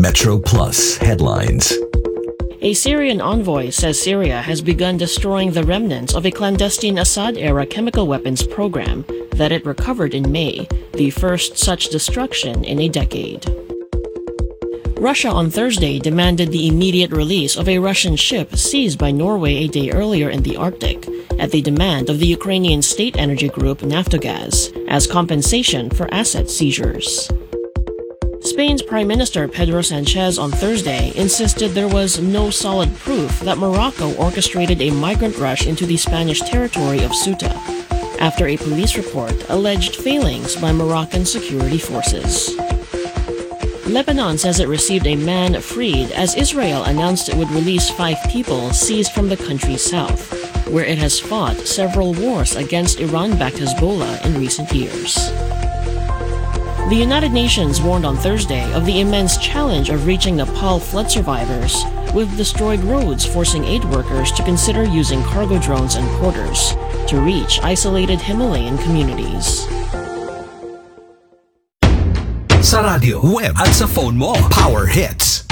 Metro Plus headlines. A Syrian envoy says Syria has begun destroying the remnants of a clandestine Assad-era chemical weapons program that it recovered in May, the first such destruction in a decade. Russia on Thursday demanded the immediate release of a Russian ship seized by Norway a day earlier in the Arctic, at the demand of the Ukrainian state energy group Naftogaz, as compensation for asset seizures. Spain's Prime Minister Pedro Sanchez on Thursday insisted there was no solid proof that Morocco orchestrated a migrant rush into the Spanish territory of Ceuta, after a police report alleged failings by Moroccan security forces. Lebanon says it received a man freed as Israel announced it would release 5 people seized from the country's south, where it has fought several wars against Iran-backed Hezbollah in recent years. The United Nations warned on Thursday of the immense challenge of reaching Nepal flood survivors, with destroyed roads forcing aid workers to consider using cargo drones and porters to reach isolated Himalayan communities. Sa radyo, web at sa phone mo, Power Hits.